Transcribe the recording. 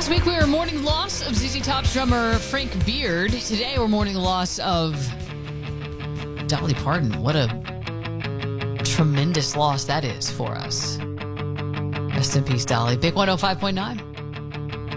Last week we were mourning loss of ZZ Top's drummer Frank Beard. Today we're mourning loss of Dolly Parton. What a tremendous loss that is for us. Rest in peace, Dolly. Big 105.9.